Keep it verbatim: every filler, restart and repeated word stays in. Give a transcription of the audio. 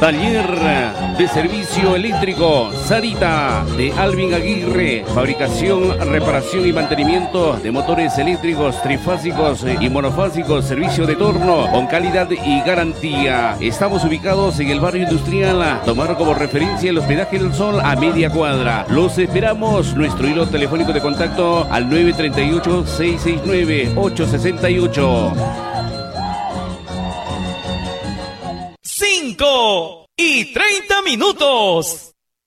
Taller de servicio eléctrico Sarita de Alvin Aguirre. Fabricación, reparación y mantenimiento de motores eléctricos trifásicos y monofásicos. Servicio de torno con calidad y garantía. Estamos ubicados en el barrio industrial. Tomar como referencia el hospedaje del Sol a media cuadra. Los esperamos. Nuestro hilo telefónico de contacto al nueve tres ocho, seis seis nueve, ocho seis ocho. cinco y treinta minutos.